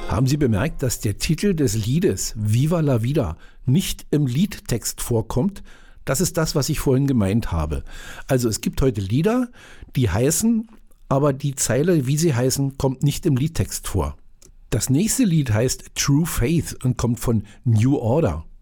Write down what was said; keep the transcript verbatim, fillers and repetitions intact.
Haben Sie bemerkt, dass der Titel des Liedes Viva la Vida nicht im Liedtext vorkommt? Das ist das, was ich vorhin gemeint habe. Also es gibt heute Lieder, die heißen, aber die Zeile, wie sie heißen, kommt nicht im Liedtext vor. Das nächste Lied heißt True Faith und kommt von New Order.